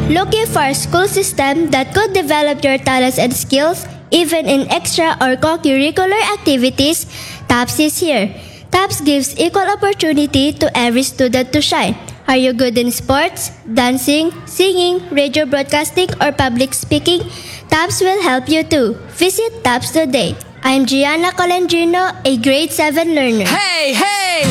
Looking for a school system that could develop your talents and skills, even in extra or co-curricular activities? TAPS is here. TAPS gives equal opportunity to every student to shine. Are you good in sports, dancing, singing, radio broadcasting, or public speaking? TAPS will help you too. Visit TAPS today. I'm Gianna Colendrino, a grade 7 learner. Hey, hey!